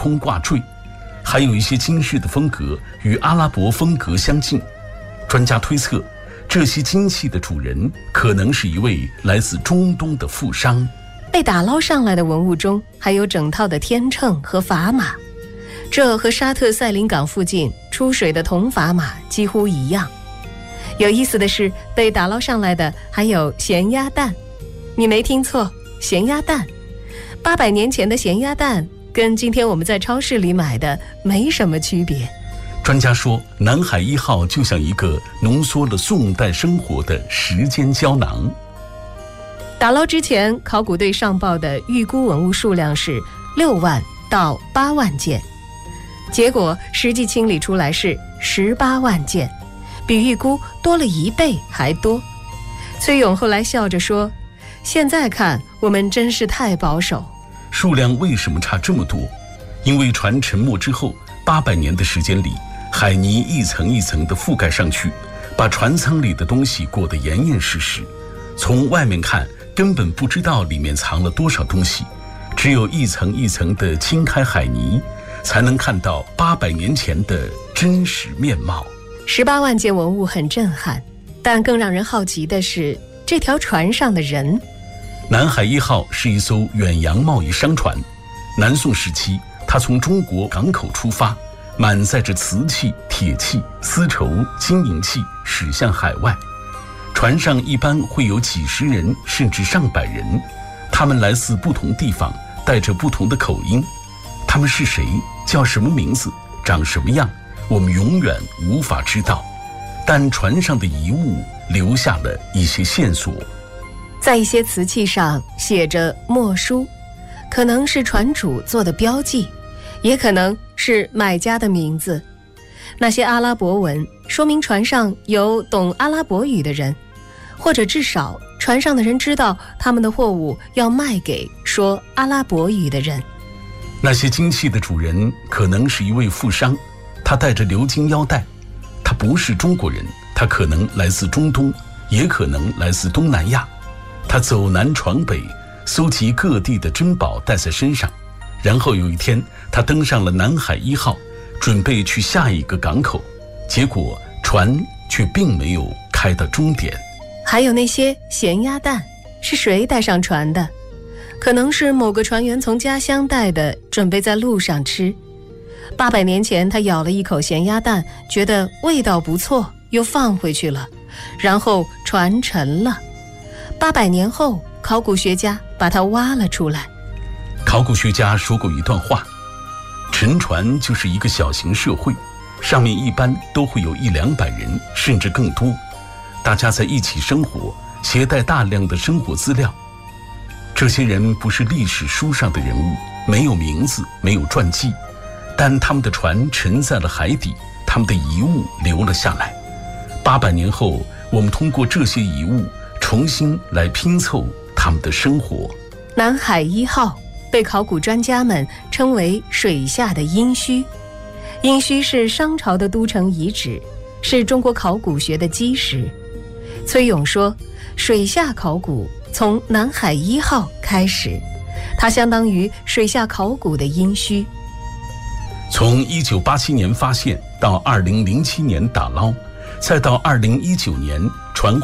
空挂坠，还有一些金饰的风格与阿拉伯风格相近。专家推测，这些金器的主人可能是一位来自中东的富商。 被打捞上来的文物中还有整套的天秤和砝码，这和沙特塞林港附近出水的铜砝码几乎一样。有意思的是，被打捞上来的还有咸鸭蛋。你没听错，咸鸭蛋。800年前的咸鸭蛋跟今天我们在超市里买的没什么区别。 专家说，南海1号就像一个浓缩了宋代生活的时间胶囊。 打捞之前，考古队上报的预估文物数量是6万到8万件，结果实际清理出来是18万件，比预估多了1倍还多。崔勇后来笑着说，现在看我们真是太保守。 数量为什么差这么多？因为船沉没之后800年的时间里，海泥一层一层地覆盖上去，把船舱里的东西裹得严严实实，从外面看根本不知道里面藏了多少东西，只有一层一层地清开海泥，才能看到800年前的真实面貌。 18万件文物很震撼，但更让人好奇的是这条船上的人。 南海1号是一艘远洋贸易商船，南宋时期它从中国港口出发，满载着瓷器、铁器、丝绸、金银器驶向海外。船上一般会有几十人甚至上百人，他们来自不同地方，带着不同的口音。他们是谁，叫什么名字，长什么样，我们永远无法知道，但船上的遗物留下了一些线索。 在一些瓷器上写着墨书，可能是船主做的标记，也可能是买家的名字。那些阿拉伯文说明船上有懂阿拉伯语的人，或者至少船上的人知道他们的货物要卖给说阿拉伯语的人。 那些金器的主人可能是一位富商，他戴着鎏金腰带，他不是中国人，他可能来自中东，也可能来自东南亚。他走南闯北，搜集各地的珍宝带在身上，然后有一天他登上了南海1号，准备去下一个港口，结果船却并没有开到终点。 还有那些咸鸭蛋，是谁带上船的？可能是某个船员从家乡带的，准备在路上吃。800年前他咬了一口咸鸭蛋，觉得味道不错，又放回去了，然后船沉了。800年后，考古学家把它挖了出来。 考古学家说过一段话，沉船就是一个小型社会，上面一般都会有100-200人，甚至更多，大家在一起生活，携带大量的生活资料。这些人不是历史书上的人物，没有名字，没有传记，但他们的船沉在了海底，他们的遗物留了下来。800年后，我们通过这些遗物重新来拼凑他们的生活。 南海1号被考古专家们称为水下的殷墟。殷墟是商朝的都城遗址，是中国考古学的基石。崔勇说，水下考古从南海1号开始，它相当于水下考古的殷墟。 从1987年发现到2007年打捞，再到2019年船